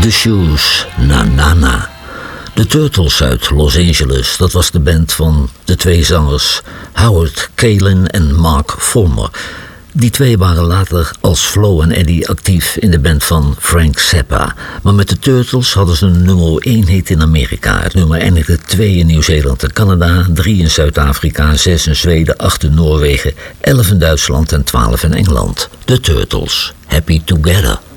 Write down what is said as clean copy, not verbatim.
The Shoes, Na Na Na. De Turtles uit Los Angeles, dat was de band van de twee zangers Howard Kaylan en Mark Fulmer. Die twee waren later als Flo en Eddie actief in de band van Frank Zappa. Maar met de Turtles hadden ze een nummer 1 hit in Amerika. Het nummer eindigde 2 in Nieuw-Zeeland en Canada, 3 in Zuid-Afrika, 6 in Zweden, 8 in Noorwegen, 11 in Duitsland en 12 in Engeland. De Turtles, Happy Together.